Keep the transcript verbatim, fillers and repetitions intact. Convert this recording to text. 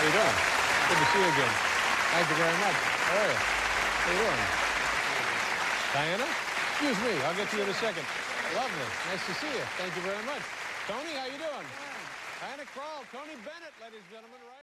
How you doing? Good to see you again. Thank you very much. How are you? How you doing? Diana? Excuse me. I'll get to you in a second. Lovely. Nice to see you. Thank you very much. Tony, how you doing? Diana Krall, Tony Bennett, ladies and gentlemen. Right.